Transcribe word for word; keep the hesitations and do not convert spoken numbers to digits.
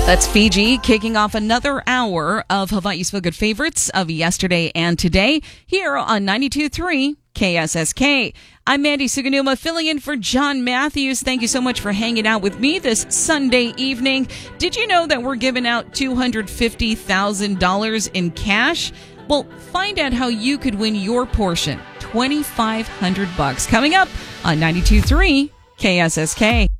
That's Fiji kicking off another hour of Hawaii's Feel Good favorites of yesterday and today here on ninety-two point three K S S K. I'm Mandy Suganuma filling in for John Matthews. Thank you so much for hanging out with me this Sunday evening. Did you know that we're giving out two hundred fifty thousand dollars in cash? Well, find out how you could win your portion, twenty-five hundred bucks, coming up on ninety-two point three K S S K.